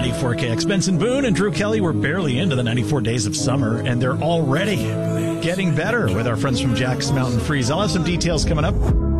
94KX. Benson Boone and Drew Kelly were barely into the 94 days of summer, and they're already getting better with our friends from Jack's Mountain Freeze. I'll have some details coming up.